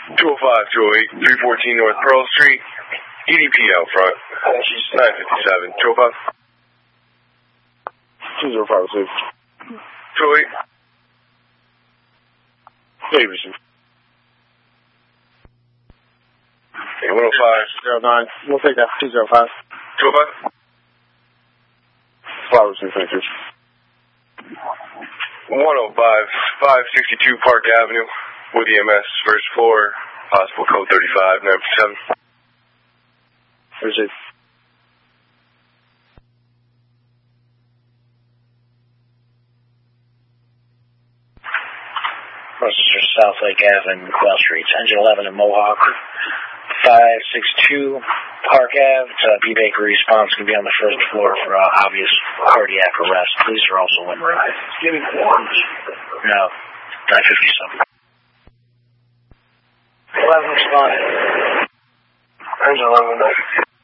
205, 208, 314 North Pearl Street. EDP out front. 957, 205. 2056. 208. Hey, receive. Hey, 105. 09. We'll take that. 205. 205. Flower receive, thank you. 105, 562 Park Avenue with EMS, first floor, possible code 35, 957. Receive. Rochester, South Lake Ave and Quail Streets. Engine 11 in Mohawk. 562 Park Ave. B Bakery response can be on the first floor for obvious cardiac arrest. Police are also en route. Give me forms. No, 957. 11 responded. Engine 11.